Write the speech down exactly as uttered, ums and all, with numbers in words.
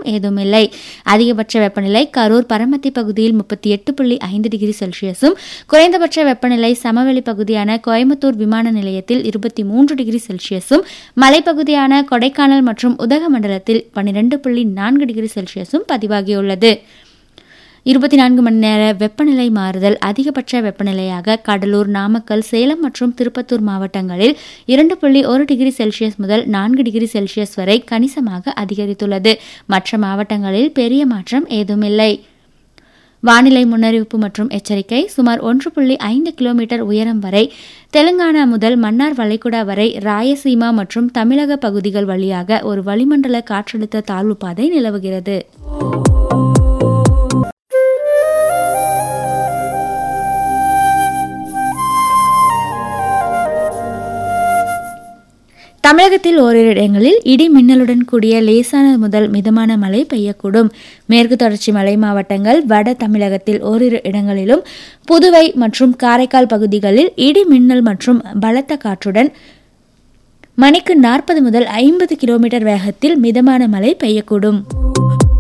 ஏதும் இல்லை. அதிகபட்ச வெப்பநிலை கரூர் பரமத்தி பகுதியில் முப்பத்தி எட்டு புள்ளி ஐந்து டிகிரி செல்சியஸும், குறைந்தபட்ச வெப்பநிலை சமவெளி பகுதியான கோயம்புத்தூர் விமான நிலையத்தில் இருபத்தி மூன்று டிகிரி செல்சியஸும், மலைப்பகுதியான கொடைக்கானல் மற்றும் உதகமண்டலத்தில் பன்னிரண்டு புள்ளி நான்கு டிகிரி செல்சியஸும் பதிவாகியுள்ளது. இருபத்தி நான்கு மணி நேர வெப்பநிலை மாறுதல் அதிகபட்ச வெப்பநிலையாக கடலூர், நாமக்கல், சேலம் மற்றும் திருப்பத்தூர் மாவட்டங்களில் இரண்டு புள்ளி ஒரு டிகிரி செல்சியஸ் முதல் நான்கு டிகிரி செல்சியஸ் வரை கணிசமாக அதிகரித்துள்ளது. மற்ற மாவட்டங்களில் பெரிய மாற்றம் ஏதுமில்லை. வானிலை முன்னறிவிப்பு மற்றும் எச்சரிக்கை. சுமார் ஒன்று புள்ளி ஐந்து கிலோமீட்டர் உயரம் வரை தெலுங்கானா முதல் மன்னார் வளைகுடா வரை ராயசீமா மற்றும் தமிழக பகுதிகள் வழியாக ஒரு வளிமண்டல காற்றழுத்த தாழ்வு பாதை நிலவுகிறது. தமிழகத்தில் ஓரிரு இடங்களில் இடி மின்னலுடன் கூடிய லேசான முதல் மிதமான மழை பெய்யக்கூடும். மேற்கு தொடர்ச்சி மலை மாவட்டங்கள், வட தமிழகத்தில் ஓரிரு இடங்களிலும், புதுவை மற்றும் காரைக்கால் பகுதிகளில் இடி மின்னல் மற்றும் பலத்த காற்றுடன் மணிக்கு நாற்பது முதல் ஐம்பது கிலோமீட்டர் வேகத்தில் மிதமான மழை பெய்யக்கூடும்.